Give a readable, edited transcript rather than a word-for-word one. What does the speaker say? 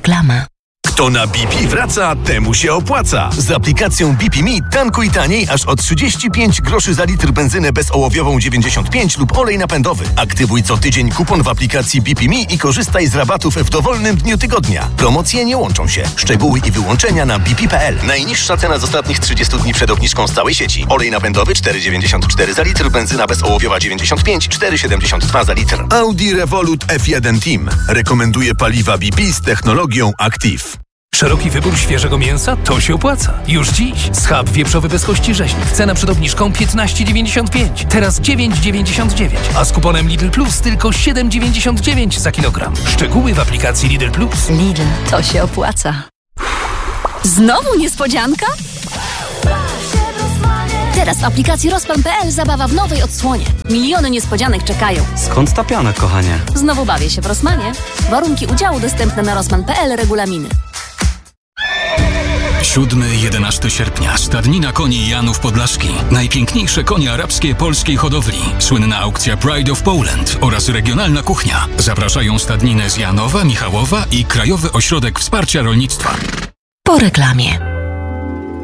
Reklama. Kto na BP wraca, temu się opłaca. Z aplikacją BP Me tankuj taniej aż o 35 groszy za litr benzynę bezołowiową 95 lub olej napędowy. Aktywuj co tydzień kupon w aplikacji BP Me i korzystaj z rabatów w dowolnym dniu tygodnia. Promocje nie łączą się. Szczegóły i wyłączenia na bp.pl. Najniższa cena z ostatnich 30 dni przed obniżką z całej sieci. Olej napędowy 4,94 za litr, benzyna bezołowiowa 95, 4,72 za litr. Audi Revolut F1 Team rekomenduje paliwa BP z technologią Active. Szeroki wybór świeżego mięsa? To się opłaca. Już dziś schab wieprzowy bez kości rzeźnik. Cena przed obniżką 15,95. Teraz 9,99. A z kuponem Lidl Plus tylko 7,99 za kilogram. Szczegóły w aplikacji Lidl Plus. Lidl, to się opłaca. Znowu niespodzianka? Teraz w aplikacji Rossmann.pl zabawa w nowej odsłonie. Miliony niespodzianek czekają. Skąd ta piana, kochanie? Znowu bawię się w Rossmanie. Warunki udziału dostępne na Rossmann.pl, regulaminy. 7-11 sierpnia. Stadnina koni Janów Podlaszki. Najpiękniejsze konie arabskie polskiej hodowli. Słynna aukcja Pride of Poland oraz regionalna kuchnia. Zapraszają stadninę z Janowa, Michałowa i Krajowy Ośrodek Wsparcia Rolnictwa. Po reklamie.